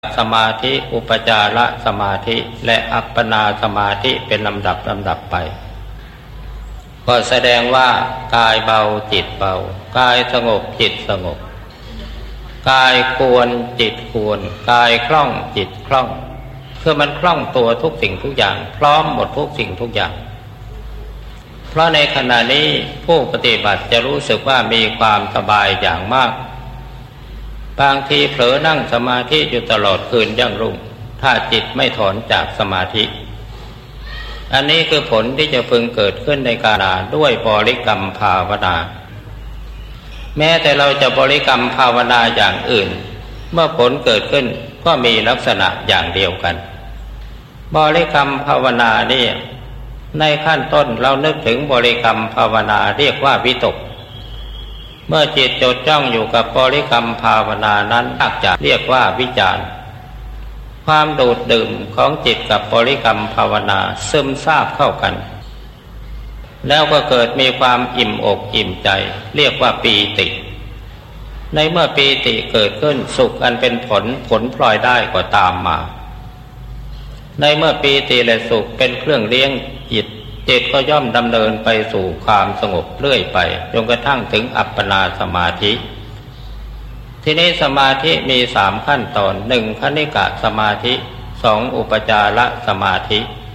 สมาธิอุปจารสมาธิและอัปปนาสมาธิเป็นลำดับไปก็แสดงว่ากายเบาจิตเบากายสงบจิตสงบกายควรจิตควรกายคล่องจิตคล่องคือมันคล่องตัวทุกสิ่งทุกอย่างพร้อมหมดทุกสิ่งทุกอย่างเพราะในขณะนี้ผู้ปฏิบัติจะรู้สึกว่ามีความสบายอย่างมากบางทีเผลอนั่งสมาธิอยู่ตลอดคืนยั่งรุ่งถ้าจิตไม่ถอนจากสมาธิอันนี้คือผลที่จะพึงเกิดขึ้นในขณะด้วยบริกรรมภาวนาแม้แต่เราจะบริกรรมภาวนาอย่างอื่นเมื่อผลเกิดขึ้นก็มีลักษณะอย่างเดียวกันบริกรรมภาวนานี่ในขั้นต้นเรานึกถึงบริกรรมภาวนาเรียกว่าวิตกเมื่อจิตจดจ้องอยู่กับบริกรรมภาวนานั้นอาจจะเรียกว่าวิจารณ์ความดูดดื่มของจิตกับบริกรรมภาวนาซึมซาบเข้ากันแล้วก็เกิดมีความอิ่มอกอิ่มใจเรียกว่าปีติในเมื่อปีติเกิดขึ้นสุขอันเป็นผลพลอยได้ก็ตามมาในเมื่อปีติและสุขเป็นเครื่องเลี้ยงจิตก็ย่อมดำเนินไปสู่ความสงบเรื่อยไปจนกระทั่งถึงอัปปนาสมาธิทีนี้สมาธิมี3ขั้นตอน1คณิกะสมาธิ2อุปจารสมาธิ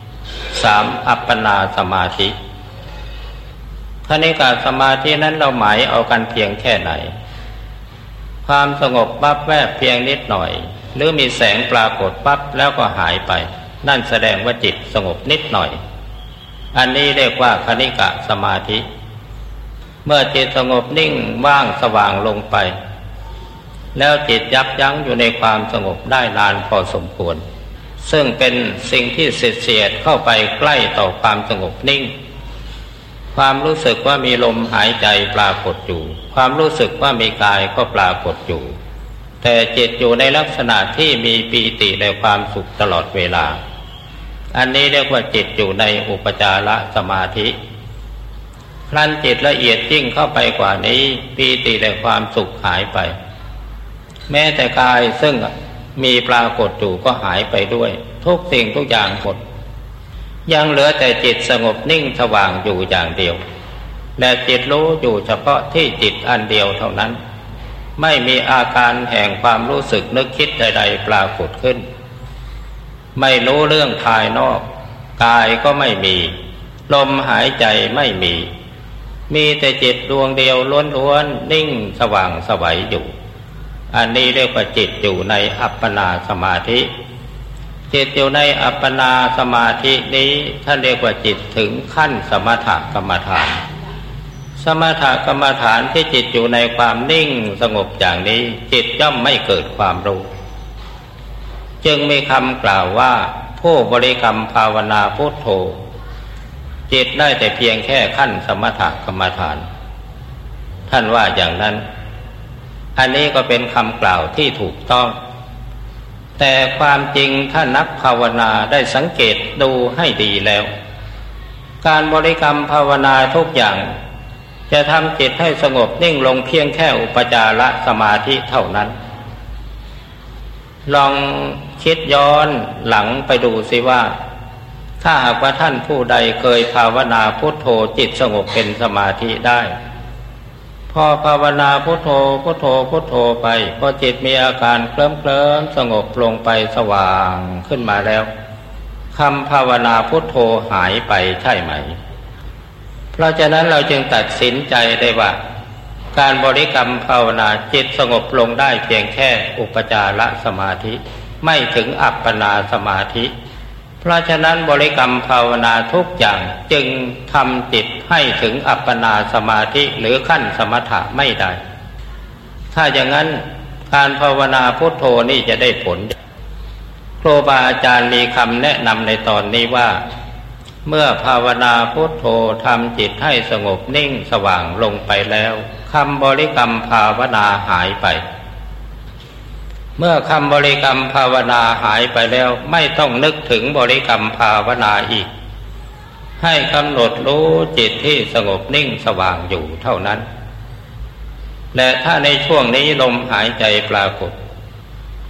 3อัปปนาสมาธิคณิกะสมาธินั้นเราหมายเอากันเพียงแค่ไหนความสงบปั๊บแวบเพียงนิดหน่อยหรือมีแสงปรากฏปั๊บแล้วก็หายไปนั่นแสดงว่าจิตสงบนิดหน่อยอันนี้เรียกว่าคณิกะสมาธิเมื่อจิตสงบนิ่งว่างสว่างลงไปแล้วจิตยับยั้งอยู่ในความสงบได้นานพอสมควรซึ่งเป็นสิ่งที่เสียดเข้าไปใกล้ต่อความสงบนิ่งความรู้สึกว่ามีลมหายใจปรากฏอยู่ความรู้สึกว่ามีกายก็ปรากฏอยู่แต่จิตอยู่ในลักษณะที่มีปีติในความสุขตลอดเวลาอันนี้เรียกว่าจิตอยู่ในอุปจารสมาธิครั้นจิตละเอียดยิ่งเข้าไปกว่านี้ปีติและความสุขหายไปแม้แต่กายซึ่งมีปรากฏอยู่ก็หายไปด้วยทุกสิ่งทุกอย่างหมดยังเหลือแต่จิตสงบนิ่งสว่างอยู่อย่างเดียวและจิตรู้อยู่เฉพาะที่จิตอันเดียวเท่านั้นไม่มีอาการแห่งความรู้สึกนึกคิดใดๆปรากฏขึ้นไม่รู้เรื่องภายนอกกายก็ไม่มีลมหายใจไม่มีแต่จิตดวงเดียวล้วนๆนิ่งสว่างไสวอยู่อันนี้เรียกว่าจิตอยู่ในอัปปนาสมาธิจิตอยู่ในอัปปนาสมาธินี้ท่านเรียกว่าจิตถึงขั้นสมถกรรมฐานสมถกรรมฐานที่จิตอยู่ในความนิ่งสงบอย่างนี้จิตย่อมไม่เกิดความรู้จึงมีคำกล่าวว่าผู้บริกรรมภาวนาพุทโธจิตได้แต่เพียงแค่ขั้นสมถกรรมฐานท่านว่าอย่างนั้นอันนี้ก็เป็นคำกล่าวที่ถูกต้องแต่ความจริงถ้านักภาวนาได้สังเกตดูให้ดีแล้วการบริกรรมภาวนาทุกอย่างจะทำจิตให้สงบนิ่งลงเพียงแค่อุปจารสมาธิเท่านั้นลองคิดย้อนหลังไปดูสิว่าถ้าหากว่าท่านผู้ใดเคยภาวนาพุทโธจิตสงบเป็นสมาธิได้พอภาวนาพุทโธพุทโธพุทโธไปพอจิตมีอาการเคลิ้มสงบลงไปสว่างขึ้นมาแล้วคำภาวนาพุทโธหายไปใช่ไหมเพราะฉะนั้นเราจึงตัดสินใจได้ว่าการบริกรรมภาวนาจิตสงบลงได้เพียงแค่อุปจารสมาธิไม่ถึงอัปปนาสมาธิเพราะฉะนั้นบริกรรมภาวนาทุกอย่างจึงทำจิตให้ถึงอัปปนาสมาธิหรือขั้นสมถะไม่ได้ถ้าอย่างนั้นการภาวนาพุทโธนี่จะได้ผลครูบาอาจารย์มีคำแนะนำในตอนนี้ว่าเมื่อภาวนาพุทโธทำจิตให้สงบนิ่งสว่างลงไปแล้วคำบริกรรมภาวนาหายไปเมื่อคำบริกรรมภาวนาหายไปแล้วไม่ต้องนึกถึงบริกรรมภาวนาอีกให้กำหนดรู้จิตที่สงบนิ่งสว่างอยู่เท่านั้นและถ้าในช่วงนี้ลมหายใจปรากฏ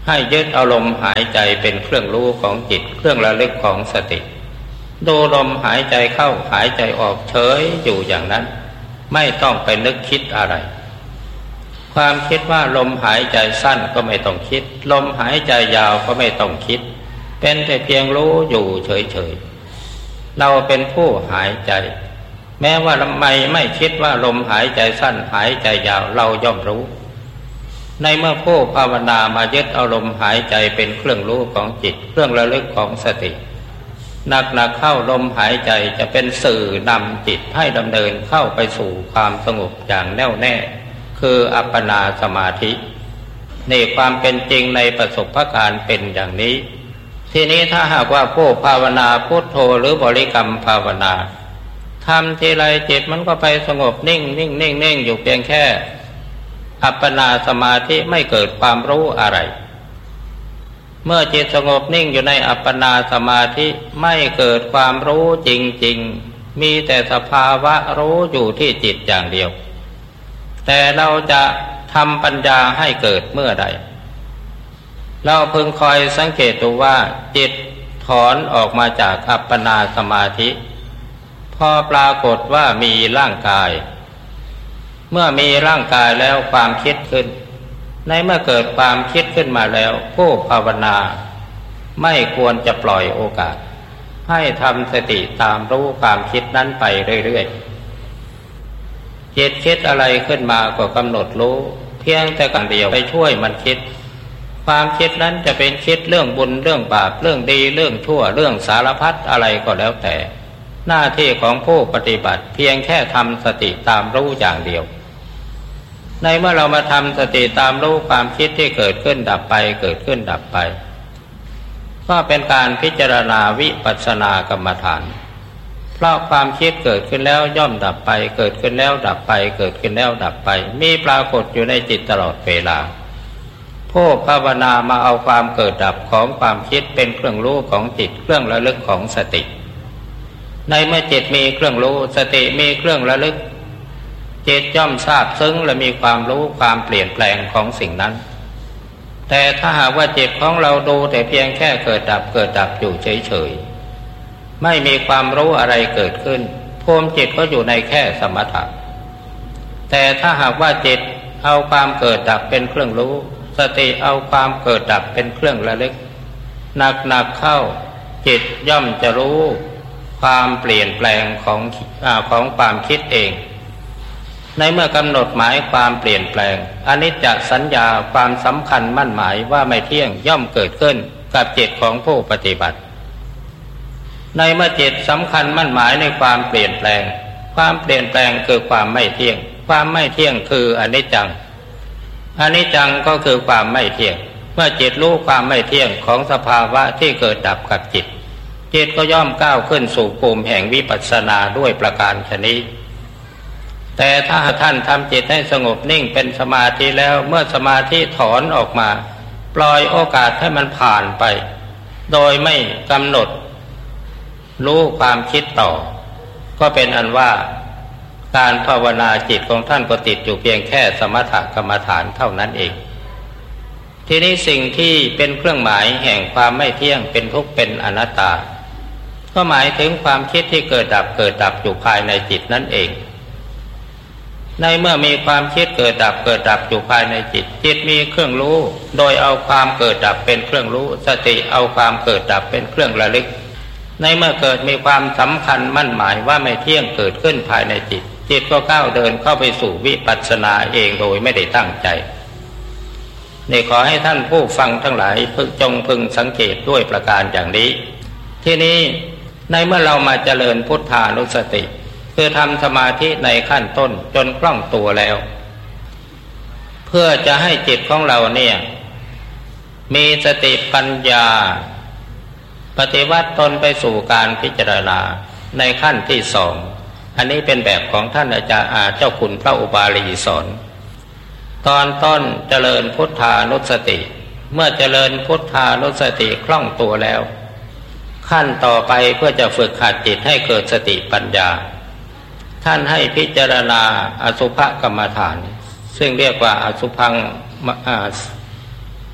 ให้ยึดเอาลมหายใจเป็นเครื่องรู้ของจิตเครื่องระลึกของสติดูลมหายใจเข้าหายใจออกเฉยอยู่อย่างนั้นไม่ต้องไปนึกคิดอะไรความคิดว่าลมหายใจสั้นก็ไม่ต้องคิดลมหายใจยาวก็ไม่ต้องคิดเป็นแต่เพียงรู้อยู่เฉยๆเราเป็นผู้หายใจแม้ว่าทำไมไม่คิดว่าลมหายใจสั้นหายใจยาวเราย่อมรู้ในเมื่อผู้ภาวนามายึดเอาลมหายใจเป็นเครื่องรู้ของจิตเครื่องระลึกของสติหนักๆเข้าลมหายใจจะเป็นสื่อนำจิตให้ดำเนินเข้าไปสู่ความสงบอย่างแน่วแน่คืออัปปนาสมาธิในความเป็นจริงในประสบการณ์เป็นอย่างนี้ทีนี้ถ้าหากว่าผู้ภาวนาพุทโธหรือบริกรรมภาวนาทำทีไรจิตมันก็ไปสงบนิ่งนิ่งนิ่งนิ่งอยู่เพียงแค่อัปปนาสมาธิไม่เกิดความรู้อะไรเมื่อจิตสงบนิ่งอยู่ในอัปปนาสมาธิไม่เกิดความรู้จริงๆมีแต่สภาวะรู้อยู่ที่จิตอย่างเดียวแต่เราจะทำปัญญาให้เกิดเมื่อใดเราพึงคอยสังเกตดูว่าจิตถอนออกมาจากอัปปนาสมาธิพอปรากฏว่ามีร่างกายเมื่อมีร่างกายแล้วความคิดขึ้นในเมื่อเกิดความคิดขึ้นมาแล้วผู้ภาวนาไม่ควรจะปล่อยโอกาสให้ทำสติตามรู้ความคิดนั้นไปเรื่อยๆจิตคิดอะไรขึ้นมาก็กำหนดรู้เพียงแต่กันเดียวไปช่วยมันคิดความคิดนั้นจะเป็นคิดเรื่องบุญเรื่องบาปเรื่องดีเรื่องชั่วเรื่องสารพัดอะไรก็แล้วแต่หน้าที่ของผู้ปฏิบัติเพียงแค่ทำสติตามรู้อย่างเดียวในเมื่อเรามาทำสติตามรู้ความคิดที่เกิดขึ้นดับไปเกิดขึ้นดับไปก็เป็นการพิจารณาวิปัสสนากรรมฐานเพราะความคิดเกิดขึ้นแล้วย่อมดับไปเกิดขึ้นแล้วดับไปเกิดขึ้นแล้วดับไปมีปรากฏอยู่ในจิตตลอดเวลาผู้ภาวนามาเอาความเกิดดับของความคิดเป็นเครื่องรู้ของจิตเครื่องระลึกของสติในเมื่อจิตมีเครื่องรู้สติมีเครื่องระลึกจิตย่อมทราบซึ้งและมีความรู้ความเปลี่ยนแปลงของสิ่งนั้นแต่ถ้าหากว่าจิตของเราดูแต่เพียงแค่เกิดดับเกิดดับอยู่เฉยๆไม่มีความรู้อะไรเกิดขึ้นภูมิจิตก็อยู่ในแค่สมถะแต่ถ้าหากว่าจิตเอาความเกิดดับเป็นเครื่องรู้สติเอาความเกิดดับเป็นเครื่องระลึกหนักๆเข้าจิตย่อมจะรู้ความเปลี่ยนแปลงของความคิดเองในเมื่อกำหนดหมายความเปลี่ยนแปลงอนิจจสัญญาความสำคัญมั่นหมายว่าไม่เที่ยงย่อมเกิดขึ้นกับจิตของผู้ปฏิบัติในเมื่อจิตสำคัญมั่นหมายในความเปลี่ยนแปลงความเปลี่ยนแปลงคือความไม่เที่ยงความไม่เที่ยงคืออนิจจังอนิจจังก็คือความไม่เที่ยงเมื่อจิตรู้ความไม่เที่ยงของสภาวะที่เกิดดับกับจิตจิตก็ย่อมก้าวขึ้นสู่ภูมิแห่งวิปัสสนาด้วยประการฉะนี้แต่ถ้าท่านทำจิตให้สงบนิ่งเป็นสมาธิแล้วเมื่อสมาธิถอนออกมาปล่อยโอกาสให้มันผ่านไปโดยไม่กำหนดรู้ความคิดต่อก็เป็นอันว่าการภาวนาจิตของท่านก็ติดอยู่เพียงแค่สมถกรรมฐานเท่านั้นเองทีนี้สิ่งที่เป็นเครื่องหมายแห่งความไม่เที่ยงเป็นทุกข์เป็นอนัตตาก็หมายถึงความคิดที่เกิดดับอยู่ภายในจิตนั่นเองในเมื่อมีความคิดเกิดดับอยู่ภายในจิตจิตมีเครื่องรู้โดยเอาความเกิดดับเป็นเครื่องรู้สติเอาความเกิดดับเป็นเครื่องระลึกในเมื่อเกิดมีความสำคัญมั่นหมายว่าไม่เที่ยงเกิดขึ้นภายในจิตจิตก็ก้าวเดินเข้าไปสู่วิปัสสนาเองโดยไม่ได้ตั้งใจนี่ขอให้ท่านผู้ฟังทั้งหลายพึงสังเกตด้วยประการอย่างนี้ที่นี้ในเมื่อเรามาเจริญพุทธานุสติคือทำสมาธิในขั้นต้นจนคล่องตัวแล้วเพื่อจะให้จิตของเราเนี่ยมีสติปัญญาปฏิวัติตนไปสู่การพิจารณาในขั้นที่สองอันนี้เป็นแบบของท่านอาจารย์เจ้าคุณพระอุบาลีสอนตอนต้นเจริญพุทธานุสติเมื่อเจริญพุทธานุสติคล่องตัวแล้วขั้นต่อไปเพื่อจะฝึกหัดจิตให้เกิดสติปัญญาท่านให้พิจารณาอสุภกรรมฐานซึ่งเรียกว่าอสุภัง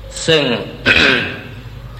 ซึ่ง